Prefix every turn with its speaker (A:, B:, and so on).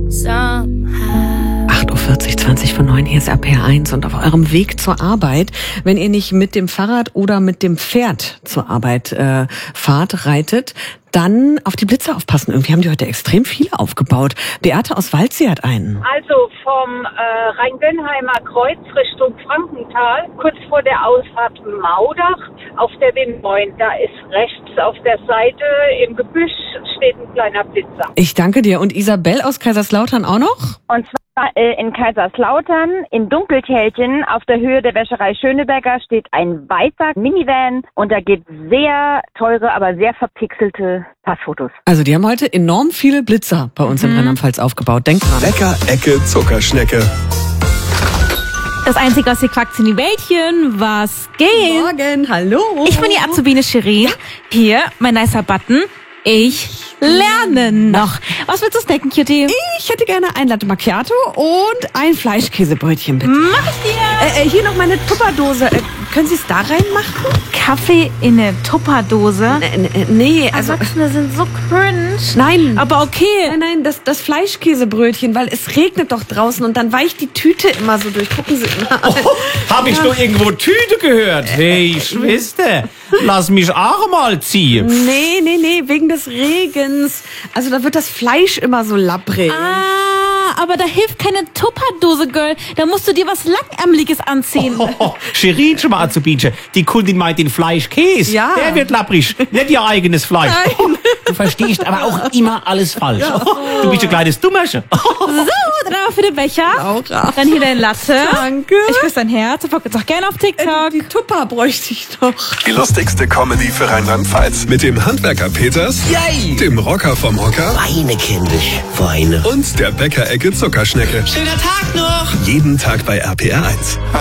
A: 8:40 Uhr, 20:09, hier ist RPR1 und auf eurem Weg zur Arbeit, wenn ihr nicht mit dem Fahrrad oder mit dem Pferd zur Arbeit fahrt, reitet, dann auf die Blitze aufpassen. Irgendwie haben die heute extrem viele aufgebaut. Beate aus Waldsee hat einen.
B: Also vom Rhein-Dönheimer Kreuz Richtung Frankenthal, kurz vor der Ausfahrt Maudach auf der W9. Da ist rechts auf der Seite im Gebüsch steht ein kleiner Blitzer.
A: Ich danke dir. Und Isabel aus Kaiserslautern auch noch?
C: Und zwar in Kaiserslautern, in Dunkeltälchen, auf der Höhe der Wäscherei Schöneberger, steht ein weißer Minivan und da geht sehr teure, aber sehr verpixelte Passfotos.
A: Also die haben heute enorm viele Blitzer bei uns in Rheinland-Pfalz aufgebaut. Denk dran.
D: Bäcker Ecke Zuckerschnecke.
E: Das einzige aus die Quackzini-Wäldchen, was geht?
A: Morgen, hallo.
E: Ich bin die Azubine Shirin. Hier, mein nicer Button. Ich lerne noch. Was willst du snacken, Cutie?
A: Ich hätte gerne ein Latte Macchiato und ein Fleischkäsebrötchen, bitte.
E: Mach ich dir.
A: Hier noch meine Tupperdose. Können Sie es da reinmachen?
E: Kaffee in eine Tupperdose?
A: Nee, also...
E: Erwachsene sind so cringe.
A: Nein.
E: Aber okay.
A: Nein, das Fleischkäsebrötchen, weil es regnet doch draußen und dann weicht die Tüte immer so durch. Gucken Sie mal.
F: Hab ich doch irgendwo Tüte gehört? Hey, Schwester, lass mich auch mal ziehen.
A: Nee, wegen des Regens. Also da wird das Fleisch immer so labbrig.
E: Aber da hilft keine Tupperdose, Girl. Da musst du dir was Langärmeliges anziehen.
F: Shirin schon mal Azubinchen. Die Kundin meint den Fleischkäse.
A: Ja.
F: Der wird labbrig, nicht ihr eigenes Fleisch. Du verstehst aber auch immer alles falsch. Du bist ein kleines Dummerchen.
E: So, dann aber für den Becher.
A: Laura.
E: Dann hier dein Latte.
A: Danke.
E: Ich küsse dein Herz. Folgt uns auch gerne auf TikTok.
A: Die Tupper bräuchte ich noch.
D: Die lustigste Comedy für Rheinland-Pfalz. Mit dem Handwerker Peters,
G: Yay!
D: dem Rocker vom Hocker
G: Weine, kindisch, Weine.
D: und der Bäcker Ecke Zuckerschnecke.
G: Schöner Tag noch!
D: Jeden Tag bei RPR1.